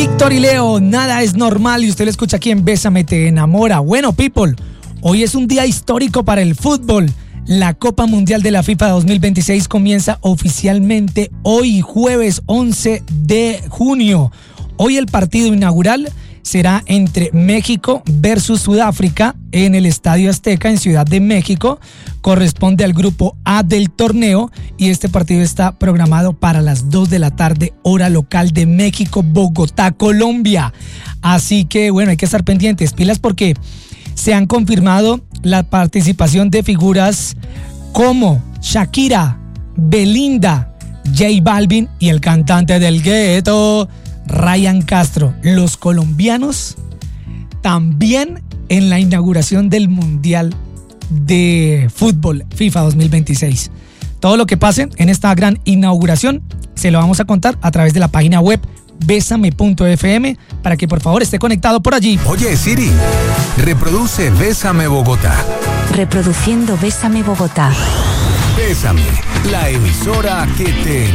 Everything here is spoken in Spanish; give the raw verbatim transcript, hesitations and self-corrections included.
Víctor y Leo, nada es normal y usted lo escucha aquí en Bésame te enamora. Bueno, people, hoy es un día histórico para el fútbol. La Copa Mundial de la FIFA dos mil veintiséis comienza oficialmente hoy, jueves once de junio. Hoy el partido inaugural será entre México versus Sudáfrica en el Estadio Azteca en Ciudad de México. Corresponde al grupo A del torneo y este partido está programado para las dos de la tarde, hora local de México, Bogotá, Colombia. Así que bueno, hay que estar pendientes, pilas, porque se han confirmado la participación de figuras como Shakira, Belinda, J Balvin y el cantante del gueto, Ryan Castro. Los colombianos también en la inauguración del Mundial de Fútbol FIFA dos mil veintiséis. Todo lo que pase en esta gran inauguración se lo vamos a contar a través de la página web bésame punto efe eme para que por favor esté conectado por allí. Oye Siri, reproduce Bésame Bogotá. Reproduciendo Bésame Bogotá. Bésame, la emisora que te